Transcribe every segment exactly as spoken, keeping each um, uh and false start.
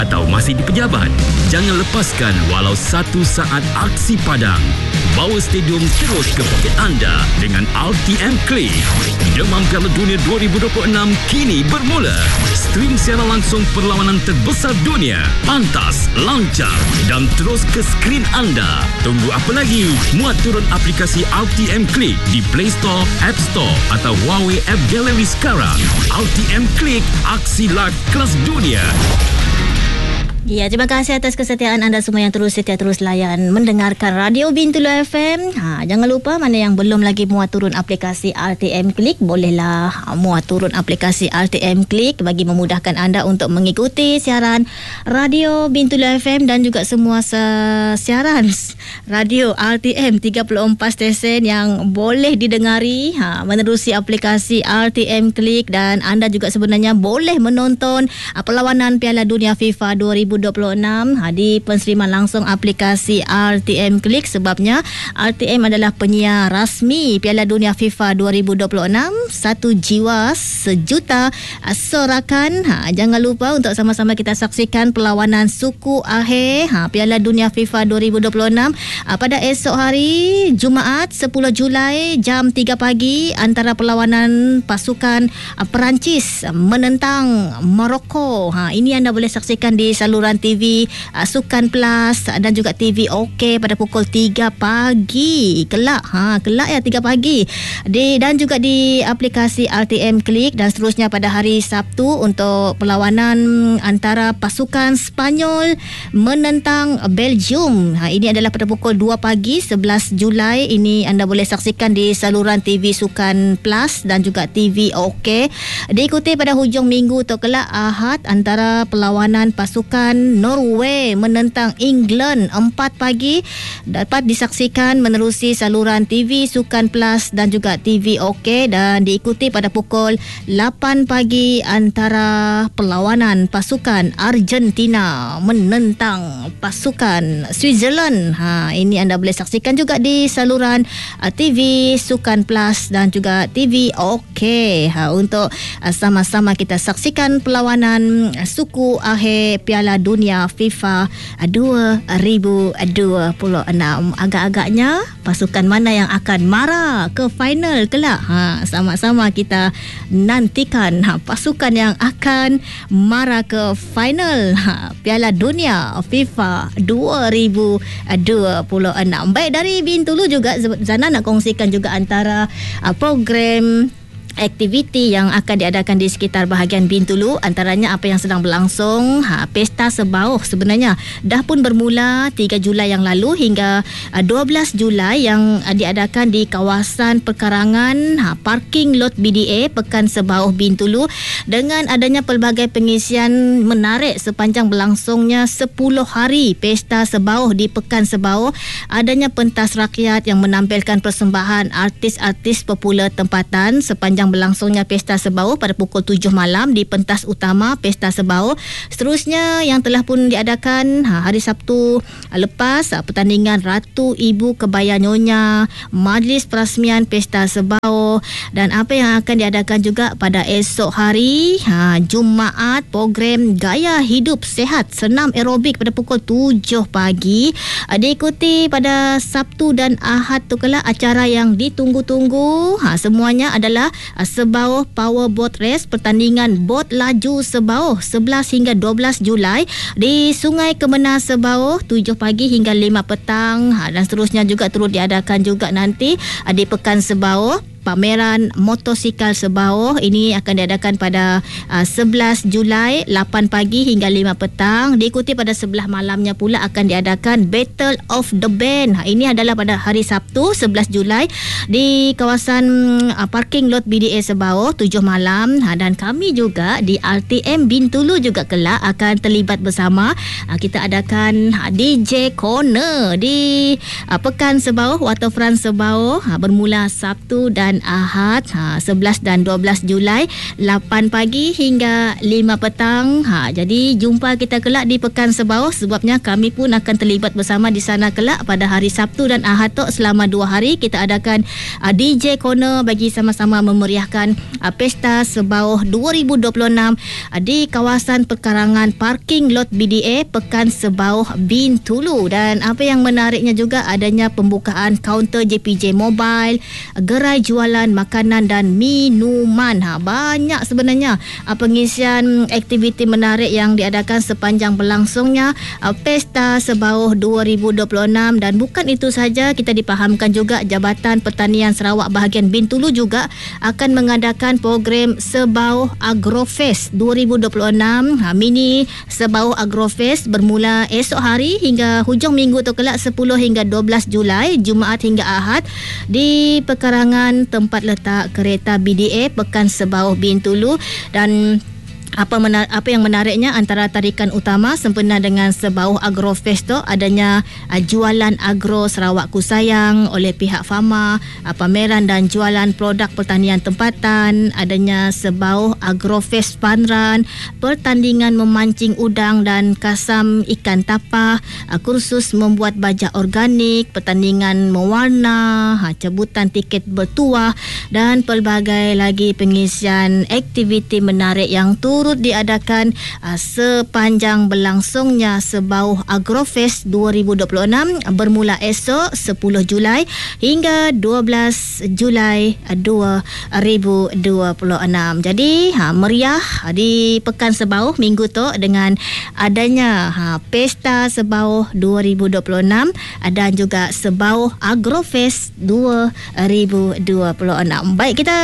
atau masih di pejabat? Jangan lepaskan walau satu saat aksi padang. Bawa stadium terus ke poket anda dengan R T M Click. Demam Piala Dunia dua ribu dua puluh enam kini bermula. Stream secara langsung perlawanan terbesar dunia. Pantas, lancar dan terus ke skrin anda. Tunggu apa lagi? Muat turun aplikasi R T M Click di Play Store, App Store atau Huawei App Gallery sekarang. R T M Click, aksi live kelas dunia. Ya, terima kasih atas kesetiaan anda semua yang terus setia terus layan mendengarkan Radio Bintulu F M. Ha, jangan lupa mana yang belum lagi muat turun aplikasi R T M Click, bolehlah muat turun aplikasi R T M Click bagi memudahkan anda untuk mengikuti siaran Radio Bintulu F M dan juga semua se- siaran radio R T M tiga puluh empat stesen yang boleh didengari ha, menerusi aplikasi R T M Click, dan anda juga sebenarnya boleh menonton ha, perlawanan Piala Dunia FIFA dua ribu dua puluh enam ha, di penseriman langsung aplikasi R T M Click, sebabnya R T M adalah penyiar rasmi Piala Dunia FIFA dua ribu dua puluh enam. Satu jiwa sejuta sorakan. Ha, jangan lupa untuk sama-sama kita saksikan perlawanan suku akhir ha, Piala Dunia FIFA dua ribu dua puluh enam ha, pada esok hari Jumaat sepuluh Julai jam tiga pagi antara perlawanan pasukan ha, Perancis menentang Morocco. Ha, ini anda boleh saksikan di saluran T V uh, Sukan Plus dan juga T V OK pada pukul tiga pagi. Kelak ha, kelak ya tiga pagi. Di, dan juga di aplikasi R T M Click, dan seterusnya pada hari Sabtu untuk perlawanan antara pasukan Spanyol menentang Belgium. Ha, ini adalah pada pukul dua pagi sebelas Julai. Ini anda boleh saksikan di saluran T V Sukan Plus dan juga T V OK. Diikuti pada hujung minggu atau kelak Ahad antara perlawanan pasukan Norway menentang England empat pagi, dapat disaksikan menerusi saluran T V Sukan Plus dan juga T V OK, dan diikuti pada pukul lapan pagi antara perlawanan pasukan Argentina menentang pasukan Switzerland. Ha, ini anda boleh saksikan juga di saluran uh, T V Sukan Plus dan juga T V OK. Ha, untuk uh, sama-sama kita saksikan perlawanan uh, suku akhir Piala Dunia FIFA dua ribu dua puluh enam. Agak-agaknya pasukan mana yang akan mara ke final kelak? Ha, sama-sama kita nantikan ha, pasukan yang akan mara ke final ha, Piala Dunia FIFA dua ribu dua puluh enam. Baik, dari Bintulu juga Zana nak kongsikan juga antara uh, program aktiviti yang akan diadakan di sekitar bahagian Bintulu. Antaranya apa yang sedang berlangsung, ha, Pesta Sebauh sebenarnya dah pun bermula tiga Julai yang lalu hingga uh, dua belas Julai yang uh, diadakan di kawasan perkarangan ha, parking lot B D A Pekan Sebauh Bintulu, dengan adanya pelbagai pengisian menarik sepanjang berlangsungnya sepuluh hari Pesta Sebauh di Pekan Sebauh. Adanya pentas rakyat yang menampilkan persembahan artis-artis popular tempatan sepanjang berlangsungnya Pesta Sebauh pada pukul tujuh malam di pentas utama Pesta Sebauh. Seterusnya yang telah pun diadakan ha, hari Sabtu lepas ha, pertandingan Ratu Ibu Kebaya Nyonya, majlis perasmian Pesta Sebauh, dan apa yang akan diadakan juga pada esok hari ha, Jumaat, program Gaya Hidup Sehat Senam Aerobik pada pukul tujuh pagi. Ha, diikuti pada Sabtu dan Ahad tu kelak acara yang ditunggu-tunggu. Ha, semuanya adalah Sebauh Power Boat Race, pertandingan bot laju Sebauh sebelas hingga dua belas Julai di Sungai Kemenah Sebauh tujuh pagi hingga lima petang. Ha, dan seterusnya juga turut diadakan juga nanti di Pekan Sebauh pameran motosikal Sebauh. Ini akan diadakan pada uh, sebelas Julai lapan pagi hingga lima petang. Diikuti pada sebelah malamnya pula akan diadakan Battle of the Band. Ha, ini adalah pada hari Sabtu sebelas Julai di kawasan uh, parking lot B D A Sebauh tujuh malam. Ha, dan kami juga di R T M Bintulu juga kelak akan terlibat bersama. Ha, kita adakan uh, D J Corner di uh, Pekan Sebauh Waterfront Sebauh ha, bermula Sabtu dan dan Ahad, ha, sebelas dan dua belas Julai, lapan pagi hingga lima petang. Ha, jadi jumpa kita kelak di Pekan Sebauh, sebabnya kami pun akan terlibat bersama di sana kelak pada hari Sabtu dan Ahad tu. Selama dua hari kita adakan uh, D J Corner bagi sama-sama memeriahkan uh, Pesta Sebauh dua ribu dua puluh enam uh, di kawasan perkarangan parking lot B D A Pekan Sebauh Bintulu. Dan apa yang menariknya juga adanya pembukaan kaunter J P J Mobile, gerai jualan makanan dan minuman. Ha, banyak sebenarnya uh, pengisian aktiviti menarik yang diadakan sepanjang berlangsungnya uh, Pesta Sebauh dua ribu dua puluh enam. Dan bukan itu saja, kita dipahamkan juga Jabatan Pertanian Sarawak bahagian Bintulu juga akan mengadakan program Sebauh Agrofest dua ribu dua puluh enam. Ha, mini Sebauh Agrofest bermula esok hari hingga hujung minggu tu kelak sepuluh hingga dua belas Julai, Jumaat hingga Ahad di perkarangan tempat letak kereta B D A Pekan Sebauh Bintulu. Dan Apa, menar- apa yang menariknya, antara tarikan utama sempena dengan Sebauh Agrofest tu adanya uh, jualan agro Sarawakku Sayang oleh pihak Fama, uh, pameran dan jualan produk pertanian tempatan, adanya Sebauh Agrofest Fun Run, pertandingan memancing udang dan kasam ikan tapah, uh, kursus membuat bajak organik, pertandingan mewarna, uh, cabutan tiket bertuah dan pelbagai lagi pengisian aktiviti menarik yang turut diadakan uh, sepanjang berlangsungnya Sebauh Agrofest dua ribu dua puluh enam bermula esok sepuluh Julai hingga dua belas Julai dua ribu dua puluh enam. Jadi ha, meriah di Pekan Sebauh minggu tu dengan adanya ha, Pesta Sebauh dua ribu dua puluh enam dan juga Sebauh Agrofest dua ribu dua puluh enam. Baik, kita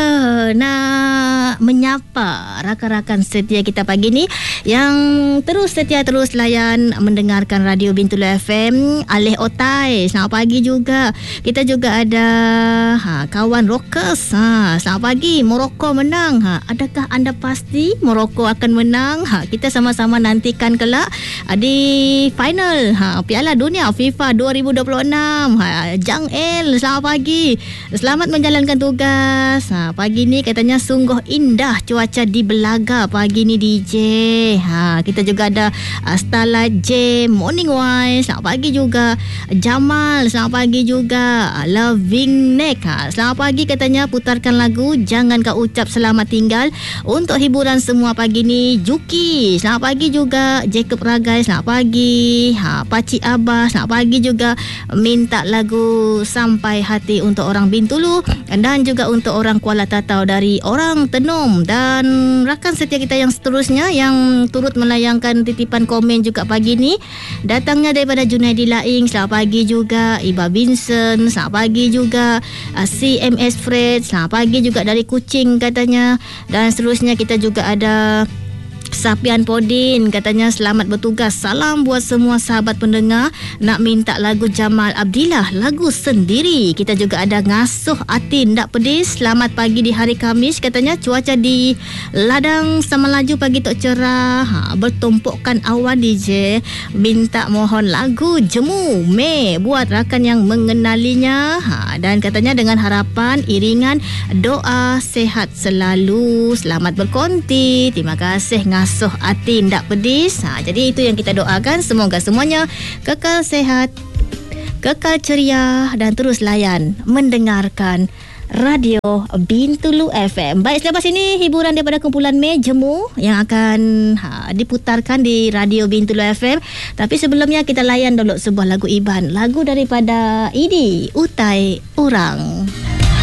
nak menyapa rakan-rakan setia kita pagi ni yang terus setia terus layan mendengarkan Radio Bintulu F M. Alih Otai, selamat pagi juga. Kita juga ada ha, kawan Rockers. Ha, selamat pagi. Morocco menang. Ha, adakah anda pasti Morocco akan menang? Ha, kita sama-sama nantikan kelak ha, di final ha, Piala Dunia FIFA dua ribu dua puluh enam. Ha, Jang El, selamat pagi. Selamat menjalankan tugas. Ha, pagi ni katanya sungguh indah cuaca di Belaga pagi ni D J. Ha, kita juga ada uh, Starlight J, Morning Wise, selamat pagi juga. Jamal, selamat pagi juga. Uh, Loving Neck, ha, selamat pagi katanya, putarkan lagu Jangan Kau Ucap Selamat Tinggal untuk hiburan semua pagi ni. Juki, selamat pagi juga. Jacob Ragai, selamat pagi. Ha, Pakcik Abah, selamat pagi juga. Minta lagu Sampai Hati untuk orang Bintulu dan juga untuk orang Kuala Tatau dari orang Tenum. Dan rakan setia kita yang seterusnya yang turut melayangkan titipan komen juga pagi ni datangnya daripada Junaidi Laing, selamat pagi juga. Iba Vincent, selamat pagi juga. uh, C M S Fred, selamat pagi juga dari Kuching katanya. Dan seterusnya kita juga ada Sapian Podin, katanya selamat bertugas, salam buat semua sahabat pendengar, nak minta lagu Jamal Abdillah, lagu Sendiri. Kita juga ada Ngasuh Atin Ndak Pedis, selamat pagi di hari Khamis, katanya cuaca di ladang Semelaju pagi tok cerah, ha, bertumpukkan awan. D J minta mohon lagu Jemu Me buat rakan yang mengenalinya, ha, dan katanya dengan harapan iringan doa sehat selalu, selamat berkonti. Terima kasih Ngasuh Hati Ndak Pedis. Ha, jadi itu yang kita doakan, semoga semuanya kekal sehat, kekal ceria dan terus layan mendengarkan Radio Bintulu F M. Baik, selepas ini hiburan daripada kumpulan Me Jemu yang akan ha, diputarkan di Radio Bintulu F M. Tapi sebelumnya kita layan dulu sebuah lagu Iban, lagu daripada Idi Utai Urang.